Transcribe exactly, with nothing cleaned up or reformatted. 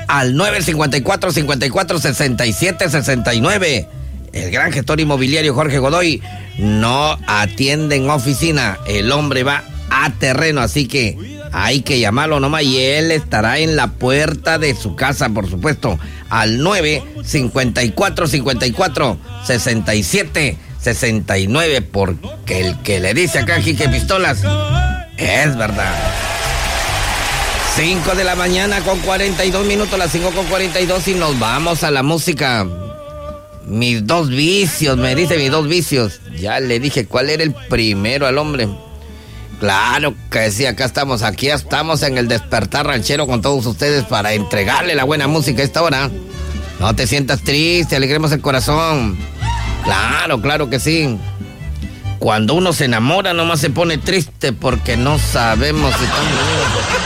al nueve cincuenta y cuatro, cincuenta y cuatro, sesenta y siete, sesenta y nueve. El gran gestor inmobiliario Jorge Godoy no atiende en oficina. El hombre va a terreno, así que hay que llamarlo nomás y él estará en la puerta de su casa, por supuesto, al nueve cincuenta y cuatro, cincuenta y cuatro, sesenta y siete, sesenta y nueve, porque el que le dice acá Quique Pistolas es verdad. cinco de la mañana con cuarenta y dos minutos, las cinco con cuarenta y dos, y nos vamos a la música. Mis dos vicios, me dice mis dos vicios. Ya le dije cuál era el primero al hombre. Claro que sí, acá estamos, aquí estamos en el Despertar Ranchero con todos ustedes para entregarle la buena música a esta hora. No te sientas triste, alegremos el corazón. Claro, claro que sí. Cuando uno se enamora nomás se pone triste porque no sabemos si estamos...